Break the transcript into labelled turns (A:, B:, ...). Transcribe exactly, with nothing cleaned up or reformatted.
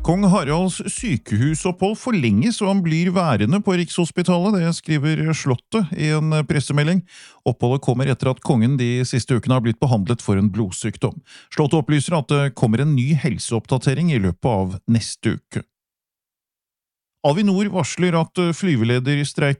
A: Kong Haralds sykehusopphold forlenges og han blir værende på Rikshospitalet, det skriver Slottet i en pressemelding. Oppholdet kommer etter at kongen de siste ukene har blitt behandlet for en blodsykdom. Slottet opplyser at det kommer en ny helseoppdatering i løpet av neste uke. Avinor varsler at flyvelederstreiken